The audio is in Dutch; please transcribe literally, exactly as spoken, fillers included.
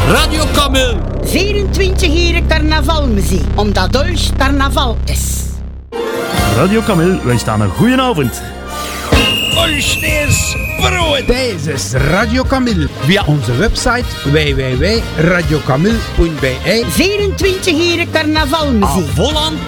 Radio Camille. vierentwintig uur carnavalmuziek, omdat Dolch carnaval is. Radio Camille, wij staan een goeie avond. Olsneers brood. Deze is Radio Camille. Via onze website w w w punt radio camille punt b e. vierentwintig uur carnavalmuziek. Volland